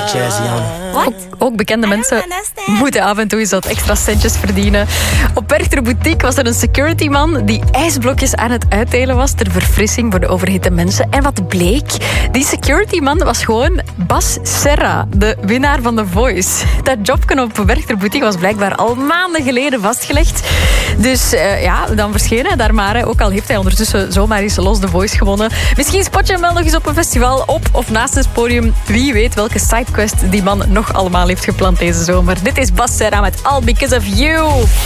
jazzy on. Ook bekende mensen moeten af en toe eens wat extra centjes verdienen. Op Werchter Boutique was er een securityman die ijsblokjes aan het uitdelen was ter verfrissing voor de overhitte mensen. En wat bleek? Die securityman was gewoon Bas Serra, de winnaar van The Voice. Dat jobken op Werchter Boutique was blijkbaar al maanden geleden vastgelegd. Dus dan verscheen hij daar maar. Ook al heeft hij ondertussen zomaar eens los The Voice gewonnen. Misschien spot je hem wel nog eens op een festival op of naast het podium. Wie weet welke sidequest die man nog allemaal heeft gepland deze zomer. Dit is Bas Serra met All Because of You.